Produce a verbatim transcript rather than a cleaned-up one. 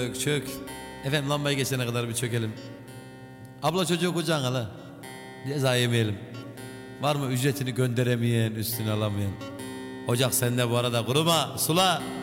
Çök çök. Efendim lambayı geçene kadar bir çökelim. Abla çocuğu kucağına al. Ceza yemeyelim. Var mı ücretini gönderemeyen, üstüne alamayan? Ocak sende bu arada, kuruma, sula.